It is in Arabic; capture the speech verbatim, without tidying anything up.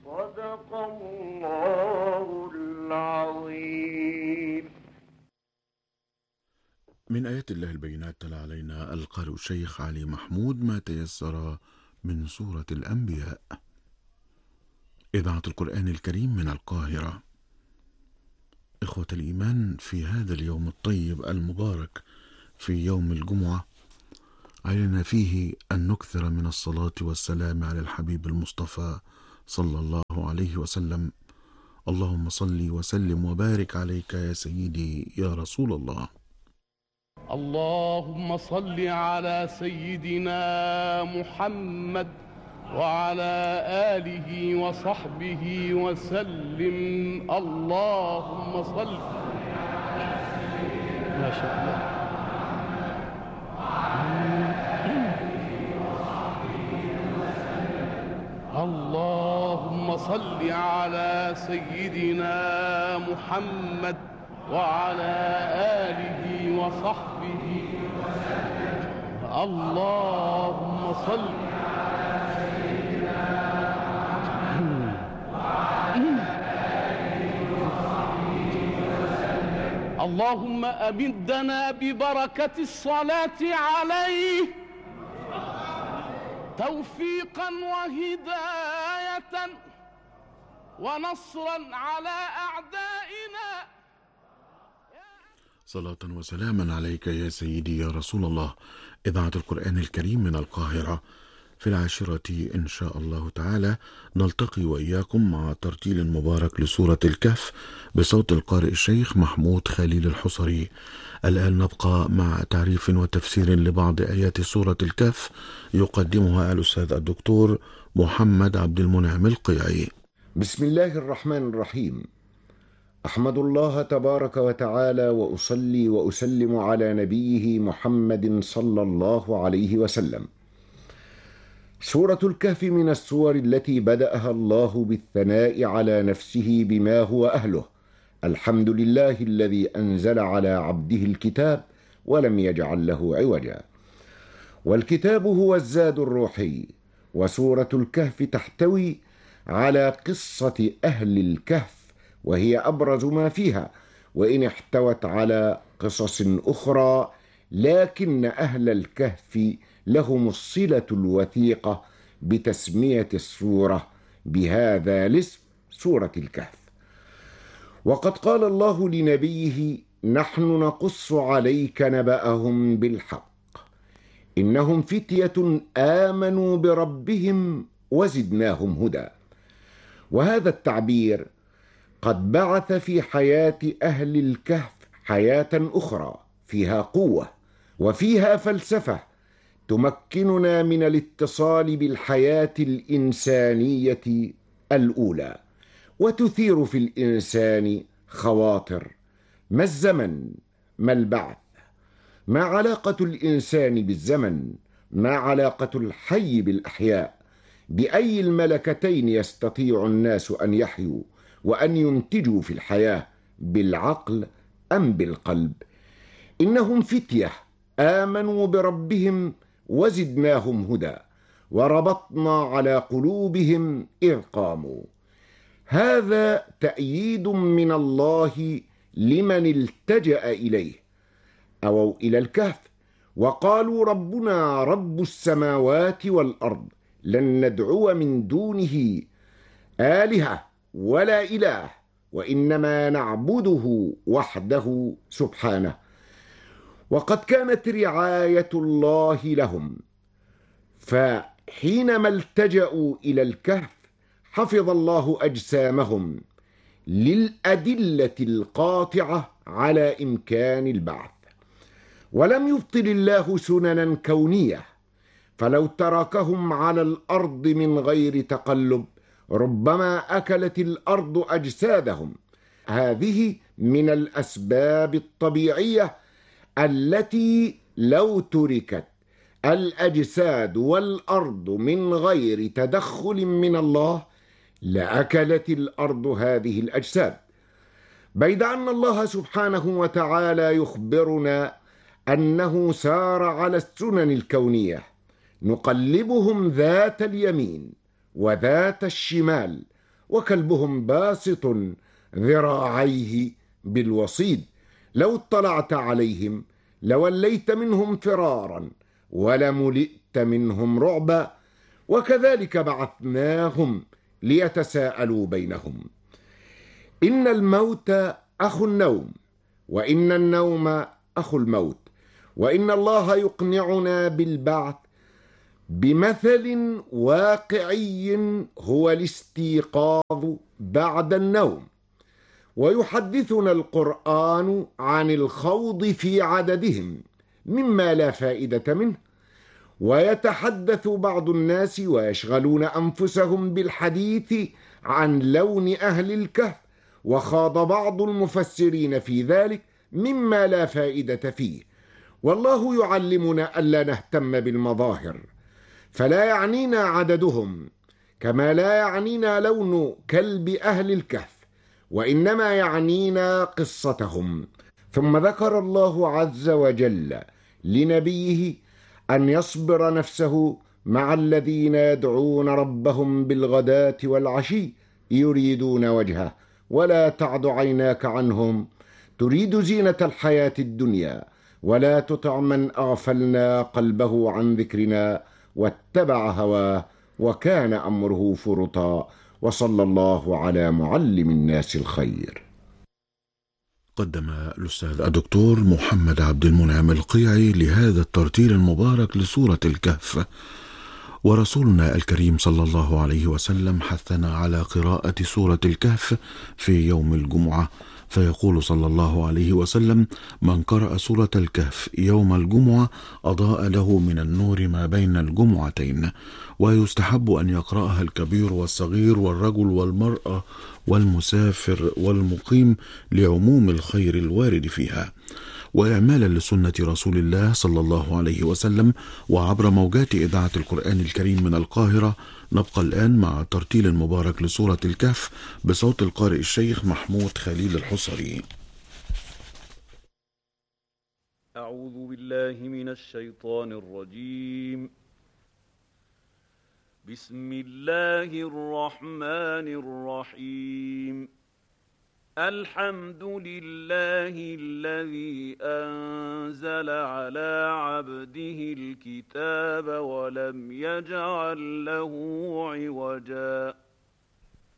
صدق الله العظيم. من آيات الله البينات تلا علينا القارئ الشيخ علي محمود ما تيسر من سورة الأنبياء. إذاعة القرآن الكريم من القاهرة. إخوة الإيمان، في هذا اليوم الطيب المبارك، في يوم الجمعة، علينا فيه أن نكثر من الصلاة والسلام على الحبيب المصطفى صلى الله عليه وسلم. اللهم صل وسلم وبارك عليك يا سيدي يا رسول الله. اللهم صل على سيدنا محمد وعلى آله وصحبه وسلم. اللهم صل ما شاء الله. اللهم صل على سيدنا محمد وعلى آله وصحبه وسلم. اللهم صل على سيدنا محمد وعلى آله وصحبه وسلم. اللهم أمدنا ببركة الصلاة عليه توفيقا وهداية ونصرا على أعدائنا. صلاة وسلاما عليك يا سيدي يا رسول الله. إذاعة القرآن الكريم من القاهرة. في العاشرة إن شاء الله تعالى نلتقي وإياكم مع ترتيل مبارك لسورة الكهف بصوت القارئ الشيخ محمود خليل الحصري. الآن نبقى مع تعريف وتفسير لبعض آيات سورة الكهف يقدمها الأستاذ الدكتور محمد عبد المنعم القيعي. بسم الله الرحمن الرحيم. أحمد الله تبارك وتعالى وأصلي وأسلم على نبيه محمد صلى الله عليه وسلم. سورة الكهف من السور التي بدأها الله بالثناء على نفسه بما هو أهله. الحمد لله الذي أنزل على عبده الكتاب ولم يجعل له عوجا. والكتاب هو الزاد الروحي. وسورة الكهف تحتوي على قصة أهل الكهف، وهي أبرز ما فيها، وإن احتوت على قصص أخرى، لكن أهل الكهف لهم الصلة الوثيقة بتسمية السورة بهذا الاسم، سورة الكهف. وقد قال الله لنبيه: نحن نقص عليك نبأهم بالحق إنهم فتية آمنوا بربهم وزدناهم هدى. وهذا التعبير قد بعث في حياة أهل الكهف حياة أخرى فيها قوة وفيها فلسفة تمكننا من الاتصال بالحياة الإنسانية الأولى، وتثير في الإنسان خواطر: ما الزمن؟ ما البعث؟ ما علاقة الإنسان بالزمن؟ ما علاقة الحي بالأحياء؟ بأي الملكتين يستطيع الناس أن يحيوا وأن ينتجوا في الحياة، بالعقل أم بالقلب؟ إنهم فتية آمنوا بربهم وزدناهم هدى وربطنا على قلوبهم إذ قاموا. هذا تأييد من الله لمن التجأ إليه. أووا إلى الكهف وقالوا: ربنا رب السماوات والأرض لن ندعو من دونه آلهة ولا إله وإنما نعبده وحده سبحانه. وقد كانت رعاية الله لهم، فحينما التجأوا إلى الكهف حفظ الله أجسامهم للأدلة القاطعة على إمكان البعث. ولم يبطل الله سننا كونية، فلو تركهم على الأرض من غير تقلب ربما أكلت الأرض أجسادهم. هذه من الأسباب الطبيعية التي لو تركت الأجساد والأرض من غير تدخل من الله لأكلت الأرض هذه الأجساد. بيد أن الله سبحانه وتعالى يخبرنا أنه سار على السنن الكونية، نقلبهم ذات اليمين وذات الشمال وكلبهم باسط ذراعيه بالوصيد لو اطلعت عليهم لوليت منهم فرارا ولملئت منهم رعبا وكذلك بعثناهم ليتساءلوا بينهم إن الموت أخو النوم وإن النوم أخو الموت وإن الله يقنعنا بالبعث بمثل واقعي هو الاستيقاظ بعد النوم ويحدثنا القرآن عن الخوض في عددهم مما لا فائدة منه ويتحدث بعض الناس ويشغلون أنفسهم بالحديث عن لون أهل الكهف وخاض بعض المفسرين في ذلك مما لا فائدة فيه والله يعلمنا ألا نهتم بالمظاهر فلا يعنينا عددهم كما لا يعنينا لون كلب أهل الكهف وإنما يعنينا قصتهم ثم ذكر الله عز وجل لنبيه أن يصبر نفسه مع الذين يدعون ربهم بالغداة والعشي يريدون وجهه ولا تعد عيناك عنهم تريد زينة الحياة الدنيا ولا تطع من أغفلنا قلبه عن ذكرنا واتبع هواه وكان أمره فرطا وصلى الله على معلم الناس الخير. قدم الأستاذ الدكتور محمد عبد المنعم القيعي لهذا الترتيل المبارك لسورة الكهف. ورسولنا الكريم صلى الله عليه وسلم حثنا على قراءة سورة الكهف في يوم الجمعة، فيقول صلى الله عليه وسلم: من قرأ سورة الكهف يوم الجمعة أضاء له من النور ما بين الجمعتين. ويستحب أن يقرأها الكبير والصغير والرجل والمرأة والمسافر والمقيم لعموم الخير الوارد فيها. وإعمالا لسنة رسول الله صلى الله عليه وسلم وعبر موجات إذاعة القرآن الكريم من القاهرة، نبقى الآن مع ترتيل مبارك لسورة الكهف بصوت القارئ الشيخ محمود خليل الحصري. أعوذ بالله من الشيطان الرجيم. بسم الله الرحمن الرحيم. الحمد لله الذي أنزل على عبده الكتاب ولم يجعل له عوجا